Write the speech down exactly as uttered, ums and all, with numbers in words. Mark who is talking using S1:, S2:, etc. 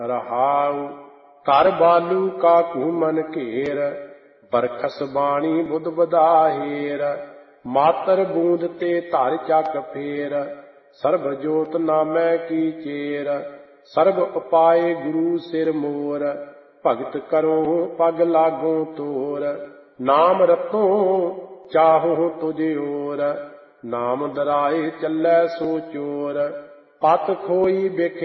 S1: ਰਹਾਉ। ਕਰ ਬਾਲੂ ਕਾਕੂ ਮਨ ਘੇਰ, ਬਰਖਸ ਬਾਣੀ ਬੁੱਧ ਬਦਾਹੇਰ। ਮਾਤਰ ਬੂੰਦ ਤੇ ਧਰ ਚੱਕ ਫੇਰ, ਸਰਬ ਜੋਤ ਨਾਮੈ ਕੀ ਚੇਰ। ਸਰਬ ਉਪਾਏ ਗੁਰੂ ਸਿਰ ਮੋਰ, ਭਗਤ ਕਰੋ ਪਗ ਲਾਗੋ ਤੋਰ। ਨਾਮ ਰਤੋ ਚਾਹੋ ਤੁਝ ਔਰ, ਨਾਮ ਦਰਾਏ ਚੱਲੈ ਸੋ ਚੋਰ। ਪਤ ਖੋਈ ਬਿਖ